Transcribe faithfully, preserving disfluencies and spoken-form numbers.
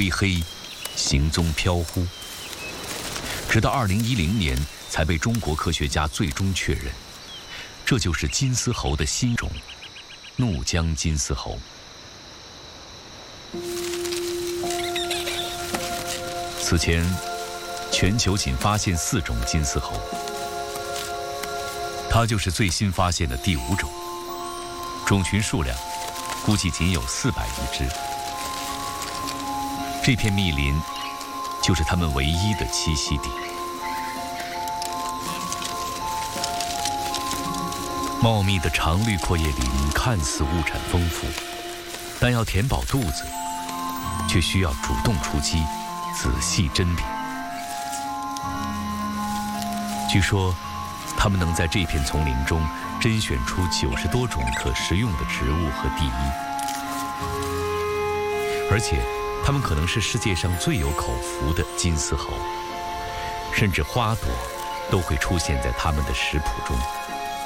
灰黑，行踪飘忽。直到二零一零年，才被中国科学家最终确认，这就是金丝猴的新种——怒江金丝猴。此前，全球仅发现四种金丝猴，它就是最新发现的第五种，种群数量估计仅有四百余只。这片密林就是它们唯一的栖息地。茂密的常绿阔叶林看似物产丰富，但要填饱肚子，却需要主动出击，仔细甄别。据说，它们能在这片丛林中甄选出九十多种可食用的植物和地衣，而且它们可能是世界上最有口福的金丝猴，甚至花朵都会出现在它们的食谱中。